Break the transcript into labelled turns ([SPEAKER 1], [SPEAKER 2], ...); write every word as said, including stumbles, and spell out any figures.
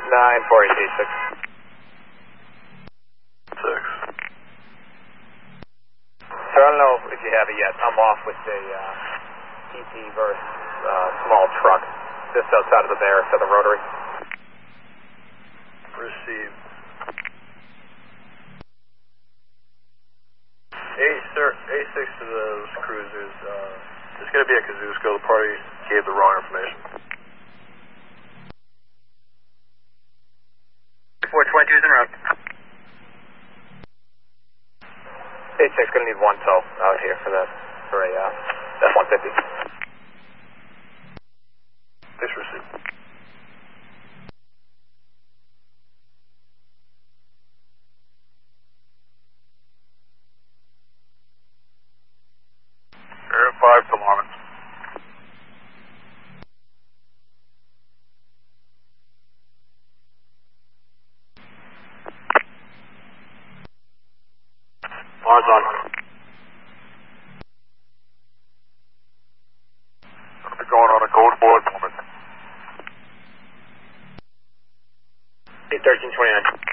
[SPEAKER 1] nine four eight eight six.
[SPEAKER 2] Six.
[SPEAKER 1] So I don't know if you have it yet. I'm off with a uh, P T versus uh, small truck just outside of the barracks of the Rotary.
[SPEAKER 2] Received. A, sir, A six to those cruisers. Uh, it's going to be at Kosciuszko. The party gave the wrong information.
[SPEAKER 3] four twenty-two is en route.
[SPEAKER 1] eight six going to need one tow out here for the for a uh, F one fifty.
[SPEAKER 2] This received. Air five to Lawrence.
[SPEAKER 1] Mars on.
[SPEAKER 2] We're going on a code four at the moment.
[SPEAKER 1] eight thirteen twenty-nine.